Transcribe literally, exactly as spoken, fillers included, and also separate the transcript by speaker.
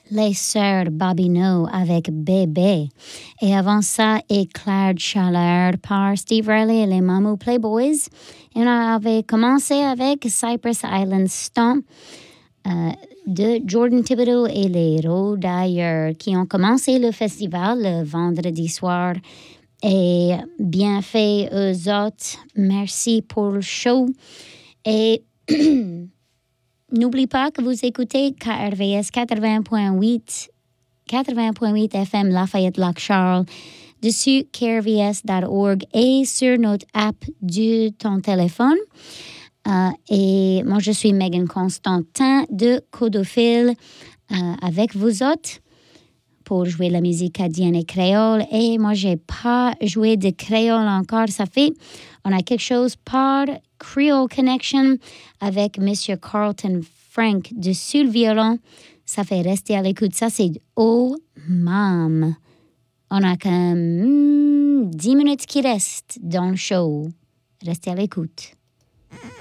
Speaker 1: Les Sœurs Bobino avec Bébé. Et avant ça, Éclair de chaleur par Steve Riley et les Mamou Playboys. Et on avait commencé avec Cypress Island Stomp euh, de Jordan Thibodeau et les Rôdailleurs qui ont commencé le festival le vendredi soir. Et bien fait, eux autres. Merci pour le show. Et n'oublie pas que vous écoutez K R V S quatre-vingts point huit, quatre-vingts point huit F M Lafayette-Lac-Charles dessus k r v s dot org et sur notre app de ton téléphone. Euh, et moi, je suis Megan Constantin de Codophile euh, avec vous autres pour jouer la musique acadienne et créole. Et moi, j'ai pas joué de créole encore. Ça fait, on a quelque chose par Creole Connection avec Monsieur Carlton Frank dessus le violon. Ça fait rester à l'écoute. Ça, c'est Oh Mom. On a comme hmm, dix minutes qui restent dans le show. Restez à l'écoute.